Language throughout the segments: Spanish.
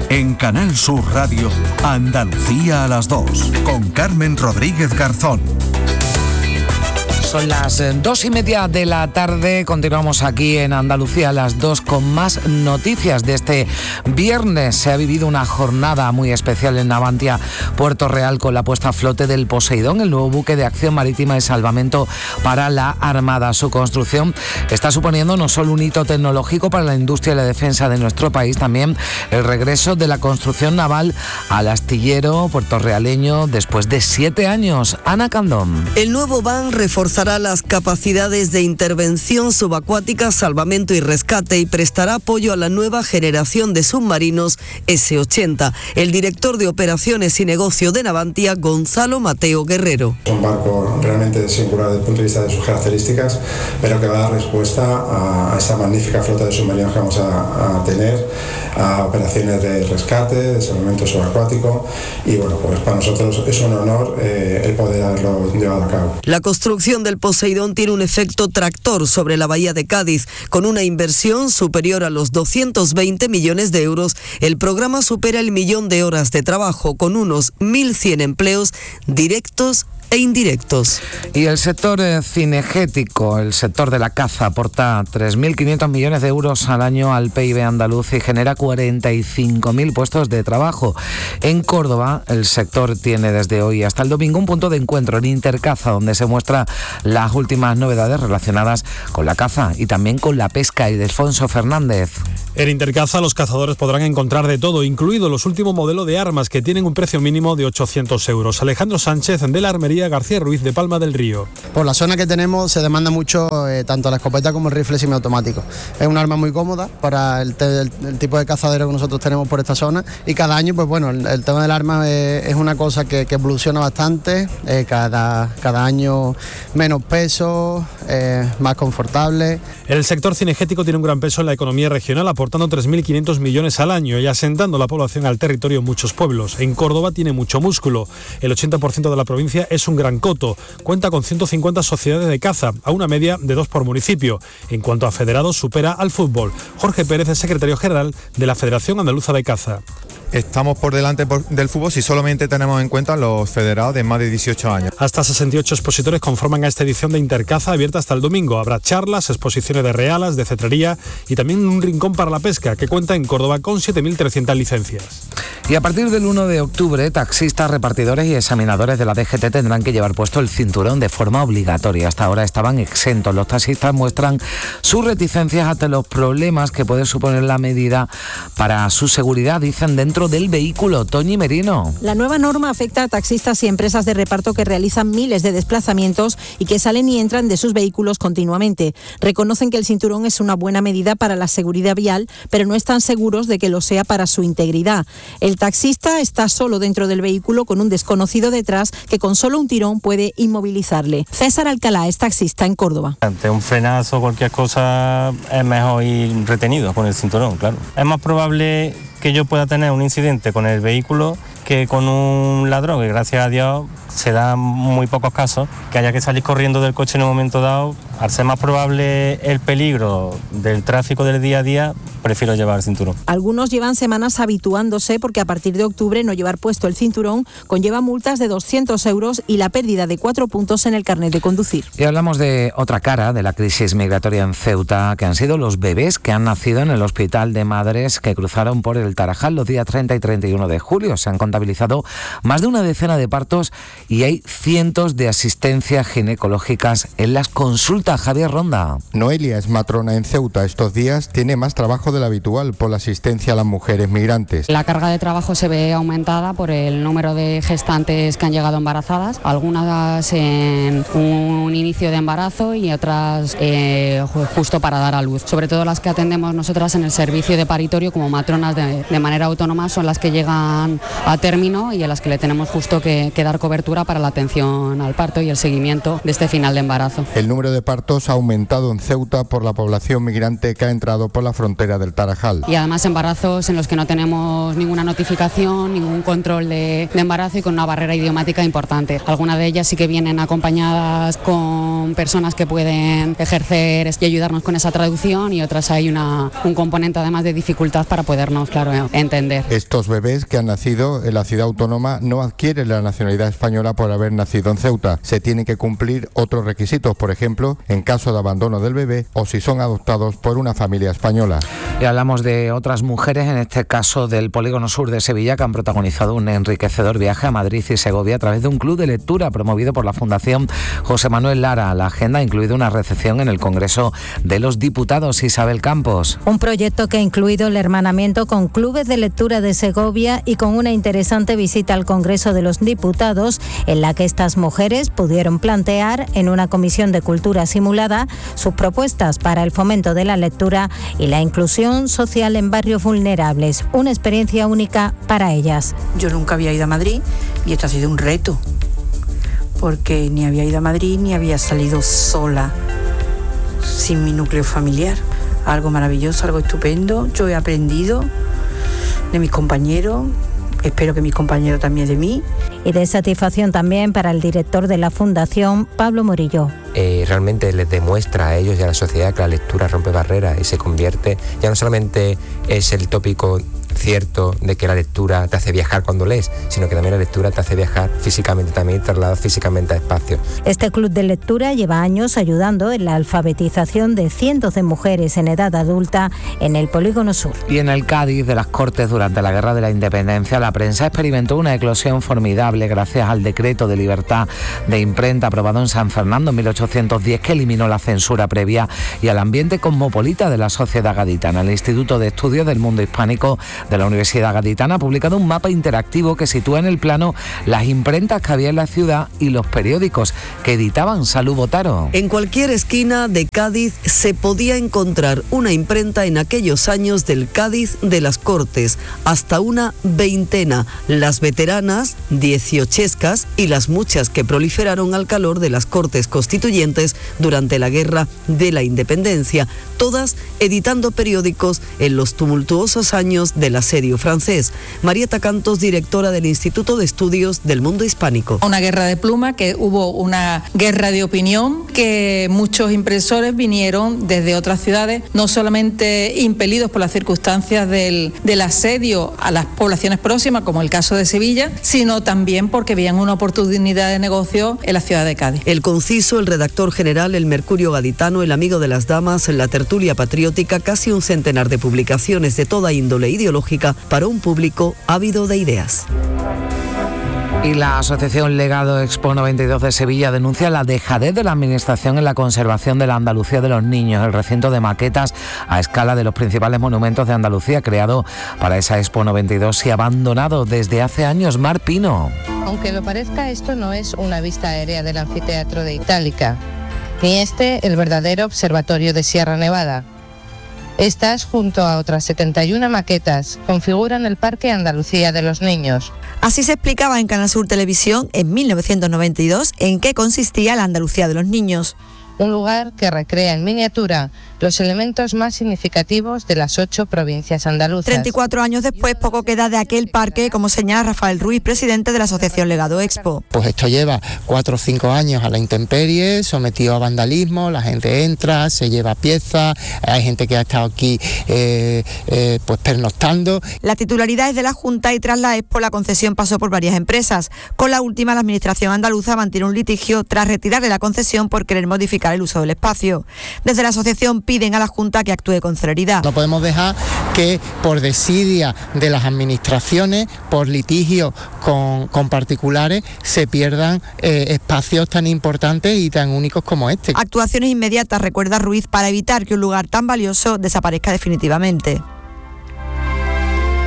En Canal Sur Radio, Andalucía a las 2, con Carmen Rodríguez Garzón. Son las 2:30 de la tarde, continuamos aquí en Andalucía a las 2 con más noticias de este viernes. Se ha vivido una jornada muy especial en Navantia, Puerto Real, con la puesta a flote del Poseidón, el nuevo buque de acción marítima y salvamento para la Armada. Su construcción está suponiendo no solo un hito tecnológico para la industria y la defensa de nuestro país, también el regreso de la construcción naval al astillero puertorrealeño después de 7 años. Ana Candón. El nuevo BAN reforzará las capacidades de intervención subacuática, salvamento y rescate y prestará apoyo a la nueva generación de submarinos S-80. El director de Operaciones y Negocio de Navantia, Gonzalo Mateo Guerrero. Es un barco realmente singular desde el punto de vista de sus características, pero que va a dar respuesta a esa magnífica flota de submarinos que vamos a tener, a operaciones de rescate, de salvamento subacuático, y bueno, pues para nosotros es un honor el poder haberlo llevado a cabo. La construcción del Poseidón tiene un efecto tractor sobre la bahía de Cádiz. Con una inversión superior a los 220 millones de euros, el programa supera el 1.000.000 de horas de trabajo, con unos 1.100 empleos directos e indirectos. Y el sector cinegético, el sector de la caza, aporta 3.500 millones de euros al año al PIB andaluz y genera 45.000 puestos de trabajo. En Córdoba, el sector tiene desde hoy hasta el domingo un punto de encuentro en Intercaza, donde se muestra las últimas novedades relacionadas con la caza y también con la pesca. Y de Alfonso Fernández. En Intercaza los cazadores podrán encontrar de todo, incluido los últimos modelos de armas que tienen un precio mínimo de 800 euros. Alejandro Sánchez, de la Armería García Ruiz de Palma del Río. Por la zona que tenemos se demanda mucho tanto la escopeta como el rifle semiautomático. Es un arma muy cómoda para el tipo de cazadero que nosotros tenemos por esta zona, y cada año, pues bueno, el tema del arma es una cosa que evoluciona bastante, cada año menos peso, más confortable. El sector cinegético tiene un gran peso en la economía regional, aportando 3.500 millones al año y asentando la población al territorio en muchos pueblos. En Córdoba tiene mucho músculo. El 80% de la provincia es un gran coto. Cuenta con 150 sociedades de caza, a una media de 2 por municipio. En cuanto a federados, supera al fútbol. Jorge Pérez es secretario general de la Federación Andaluza de Caza. Estamos por delante del fútbol si solamente tenemos en cuenta los federados de más de 18 años. Hasta 68 expositores conforman a esta edición de Intercaza, abierta hasta el domingo. Habrá charlas, exposiciones de realas, de cetrería y también un rincón para la pesca, que cuenta en Córdoba con 7.300 licencias. Y a partir del 1 de octubre, taxistas, repartidores y examinadores de la DGT tendrán que llevar puesto el cinturón de forma obligatoria. Hasta ahora estaban exentos. Los taxistas muestran sus reticencias ante los problemas que puede suponer la medida para su seguridad, dicen, dentro del vehículo. Toñi Merino. La nueva norma afecta a taxistas y empresas de reparto que realizan miles de desplazamientos y que salen y entran de sus vehículos continuamente. Reconocen que el cinturón es una buena medida para la seguridad vial, pero no están seguros de que lo sea para su integridad. El taxista está solo dentro del vehículo con un desconocido detrás que con solo un tirón puede inmovilizarle. César Alcalá es taxista en Córdoba. Ante un frenazo o cualquier cosa es mejor ir retenido con el cinturón, claro. Es más probable que yo pueda tener un incidente con el vehículo que con un ladrón, que gracias a Dios se dan muy pocos casos, que haya que salir corriendo del coche en un momento dado. Al ser más probable el peligro del tráfico del día a día, prefiero llevar el cinturón. Algunos llevan semanas habituándose porque a partir de octubre no llevar puesto el cinturón conlleva multas de 200 euros y la pérdida de 4 puntos en el carnet de conducir. Y hablamos de otra cara de la crisis migratoria en Ceuta, que han sido los bebés que han nacido en el Hospital de Madres que cruzaron por el Tarajal los días 30 y 31 de julio. Se han contabilizado más de una decena de partos y hay cientos de asistencias ginecológicas en las consultas. Javier Ronda. Noelia es matrona en Ceuta. Estos días tiene más trabajo del habitual por la asistencia a las mujeres migrantes. La carga de trabajo se ve aumentada por el número de gestantes que han llegado embarazadas, algunas en un inicio de embarazo y otras justo para dar a luz. Sobre todo las que atendemos nosotras en el servicio de paritorio como matronas de manera autónoma son las que llegan a término y a las que le tenemos justo que dar cobertura lectura para la atención al parto y el seguimiento de este final de embarazo. El número de partos ha aumentado en Ceuta por la población migrante que ha entrado por la frontera del Tarajal. Y además embarazos en los que no tenemos ninguna notificación, ningún control de embarazo y con una barrera idiomática importante. Algunas de ellas sí que vienen acompañadas con personas que pueden ejercer y ayudarnos con esa traducción, y otras hay un componente además de dificultad para podernos, claro, entender. Estos bebés que han nacido en la ciudad autónoma no adquieren la nacionalidad española por haber nacido en Ceuta. Se tienen que cumplir otros requisitos, por ejemplo, en caso de abandono del bebé o si son adoptados por una familia española. Y hablamos de otras mujeres, en este caso del Polígono Sur de Sevilla, que han protagonizado un enriquecedor viaje a Madrid y Segovia a través de un club de lectura promovido por la Fundación José Manuel Lara. La agenda ha incluido una recepción en el Congreso de los Diputados. Isabel Campos. Un proyecto que ha incluido el hermanamiento con clubes de lectura de Segovia y con una interesante visita al Congreso de los Diputados, en la que estas mujeres pudieron plantear en una comisión de cultura simulada sus propuestas para el fomento de la lectura y la inclusión social en barrios vulnerables. Una experiencia única para ellas. Yo nunca había ido a Madrid y esto ha sido un reto, porque ni había ido a Madrid ni había salido sola, sin mi núcleo familiar. Algo maravilloso, algo estupendo. Yo he aprendido de mis compañeros, espero que mis compañeros también de mí. Y de satisfacción también para el director de la Fundación, Pablo Murillo. Realmente les demuestra a ellos y a la sociedad que la lectura rompe barreras y se convierte, ya no solamente es el tópico cierto de que la lectura te hace viajar cuando lees, sino que también la lectura te hace viajar físicamente, también traslada físicamente a espacios. Este club de lectura lleva años ayudando en la alfabetización de cientos de mujeres en edad adulta en el Polígono Sur. Y en el Cádiz de las Cortes, durante la Guerra de la Independencia, la prensa experimentó una eclosión formidable gracias al decreto de libertad de imprenta aprobado en San Fernando en 1810, que eliminó la censura previa, y al ambiente cosmopolita de la sociedad gaditana. El Instituto de Estudios del Mundo Hispánico de la Universidad Gaditana ha publicado un mapa interactivo que sitúa en el plano las imprentas que había en la ciudad y los periódicos que editaban. Salud, Botaro. En cualquier esquina de Cádiz se podía encontrar una imprenta en aquellos años del Cádiz de las Cortes, hasta una veintena, las veteranas, 18escas, y las muchas que proliferaron al calor de las Cortes Constituyentes durante la Guerra de la Independencia, todas editando periódicos en los tumultuosos años del asedio francés. Marieta Cantos, directora del Instituto de Estudios del Mundo Hispánico. Una guerra de pluma, que hubo una guerra de opinión, que muchos impresores vinieron desde otras ciudades, no solamente impelidos por las circunstancias del asedio a las poblaciones próximas, como el caso de Sevilla, sino también porque veían una oportunidad de negocio en la ciudad de Cádiz. El Conciso, el redactor general, el Mercurio Gaditano, el Amigo de las Damas, la Tertulia Patriótica, casi un centenar de publicaciones de toda índole ideológica para un público ávido de ideas. Y la Asociación Legado Expo 92 de Sevilla denuncia la dejadez de la Administración en la conservación de la Andalucía de los niños. El recinto de maquetas a escala de los principales monumentos de Andalucía, creado para esa Expo 92 y abandonado desde hace años. Mar Pino. Aunque lo parezca, esto no es una vista aérea del anfiteatro de Itálica, ni el verdadero observatorio de Sierra Nevada. Estas, junto a otras 71 maquetas, configuran el Parque Andalucía de los Niños. Así se explicaba en Canal Sur Televisión en 1992 en qué consistía la Andalucía de los Niños. Un lugar que recrea en miniatura los elementos más significativos de las 8 provincias andaluzas. 34 años después, poco queda de aquel parque, como señala Rafael Ruiz, presidente de la Asociación Legado Expo. Pues esto lleva 4 o 5 años a la intemperie, sometido a vandalismo, la gente entra, se lleva piezas, hay gente que ha estado aquí pues pernoctando. La titularidad es de la Junta y tras la Expo la concesión pasó por varias empresas. Con la última, la Administración andaluza mantiene un litigio tras retirarle la concesión por querer modificar el uso del espacio. Desde la asociación piden a la Junta que actúe con celeridad. No podemos dejar que por desidia de las administraciones, por litigio con particulares, se pierdan espacios tan importantes y tan únicos como este. Actuaciones inmediatas, recuerda Ruiz, para evitar que un lugar tan valioso desaparezca definitivamente.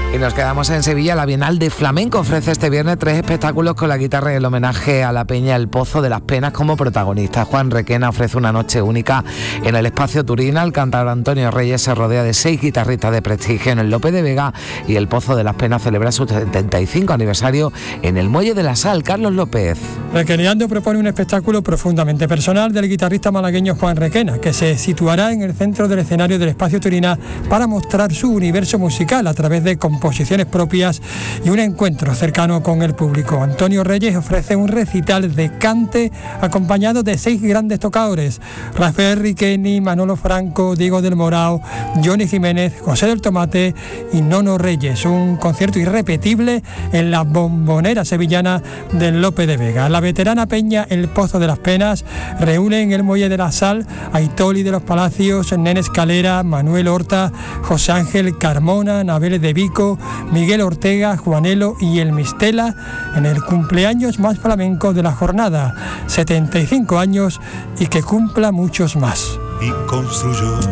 Y nos quedamos en Sevilla. La Bienal de Flamenco ofrece este viernes 3 espectáculos con la guitarra y el homenaje a la Peña El Pozo de las Penas como protagonista. Juan Requena ofrece una noche única en el Espacio Turina. El cantador Antonio Reyes se rodea de 6 guitarristas de prestigio en el Lope de Vega y El Pozo de las Penas celebra su 75 aniversario en el Muelle de la Sal. Carlos López. Requeneando propone un espectáculo profundamente personal del guitarrista malagueño Juan Requena, que se situará en el centro del escenario del Espacio Turina para mostrar su universo musical a través de composiciones propias y un encuentro cercano con el público. Antonio Reyes ofrece un recital de cante acompañado de 6 grandes tocadores: Rafael Riqueni, Manolo Franco, Diego del Morao, Johnny Jiménez, José del Tomate y Nono Reyes. Un concierto irrepetible en la Bombonera sevillana del Lope de Vega. La veterana Peña El Pozo de las Penas reúne en el Muelle de la Sal a Itoli de los Palacios, Nene Escalera, Manuel Horta, José Ángel Carmona, Nabel de Vico, Miguel Ortega, Juanelo y El Mistela en el cumpleaños más flamenco de la jornada, 75 años y que cumpla muchos más. Y construyó